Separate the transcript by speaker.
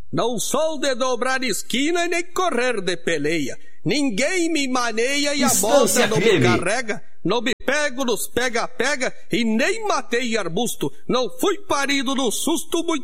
Speaker 1: Não sou de dobrar esquina e nem correr de peleia. Ninguém me maneia e a moça não me carrega. Não me pego nos pega-pega e nem matei arbusto. Não fui parido no susto, muito